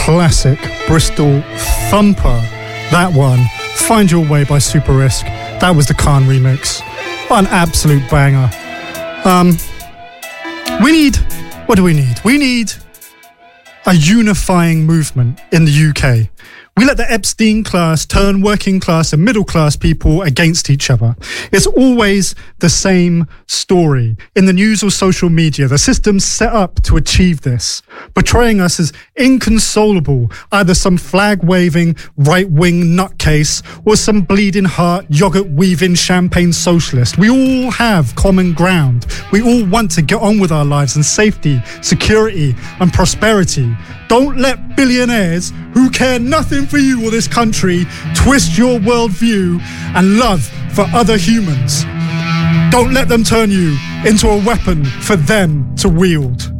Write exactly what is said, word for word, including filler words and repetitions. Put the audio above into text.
classic Bristol thumper. That one, Find Your Way by Super Risk. That was the Khan remix. What an absolute banger. Um, we need, what do we need? We need a unifying movement in the U K. We let the Epstein class turn working class and middle class people against each other. It's always the same story. In the news or social media, the system's set up to achieve this, portraying us as inconsolable, either some flag-waving right-wing nutcase or some bleeding heart, yogurt-weaving champagne socialist. We all have common ground. We all want to get on with our lives in safety, security and prosperity. Don't let billionaires who care nothing for you or this country twist your worldview and love for other humans. Don't let them turn you into a weapon for them to wield.